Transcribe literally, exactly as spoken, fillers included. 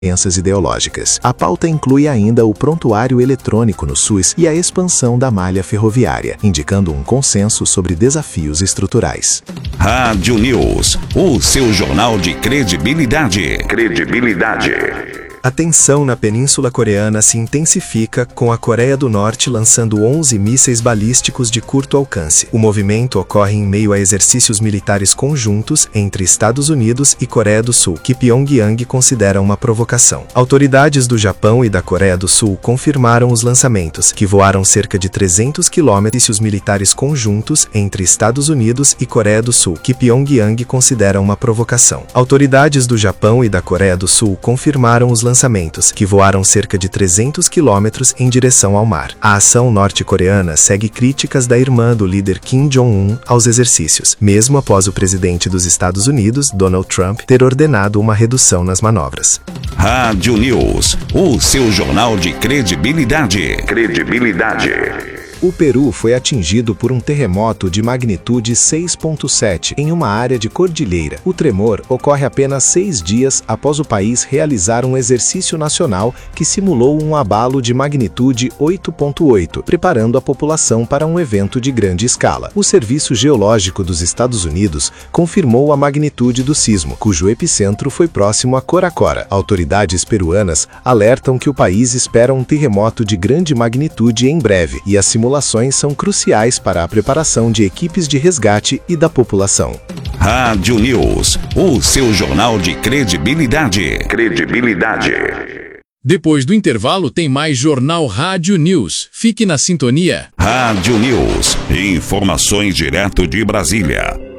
diferenças ideológicas. A pauta inclui ainda o prontuário eletrônico no SUS e a expansão da malha ferroviária, indicando um consenso sobre desafios estruturais. Rádio News, o seu jornal de credibilidade. Credibilidade. A tensão na Península Coreana se intensifica, com a Coreia do Norte lançando onze mísseis balísticos de curto alcance. O movimento ocorre em meio a exercícios militares conjuntos entre Estados Unidos e Coreia do Sul, que Pyongyang considera uma provocação. Autoridades do Japão e da Coreia do Sul confirmaram os lançamentos, que voaram cerca de trezentos quilômetros militares conjuntos entre Estados Unidos e Coreia do Sul, que Pyongyang considera uma provocação. Autoridades do Japão e da Coreia do Sul confirmaram os lançamentos lançamentos, que voaram cerca de trezentos quilômetros em direção ao mar. A ação norte-coreana segue críticas da irmã do líder Kim Jong-un aos exercícios, mesmo após o presidente dos Estados Unidos, Donald Trump, ter ordenado uma redução nas manobras. Rádio News, o seu jornal de credibilidade. Credibilidade. O Peru foi atingido por um terremoto de magnitude seis ponto sete em uma área de cordilheira. O tremor ocorre apenas seis dias após o país realizar um exercício nacional que simulou um abalo de magnitude oito ponto oito, preparando a população para um evento de grande escala. O Serviço Geológico dos Estados Unidos confirmou a magnitude do sismo, cujo epicentro foi próximo a Coracora. Autoridades peruanas alertam que o país espera um terremoto de grande magnitude em breve, e a simulação Simulações são cruciais para a preparação de equipes de resgate e da população. Rádio News, o seu jornal de credibilidade. Credibilidade. Depois do intervalo tem mais Jornal Rádio News. Fique na sintonia. Rádio News, informações direto de Brasília.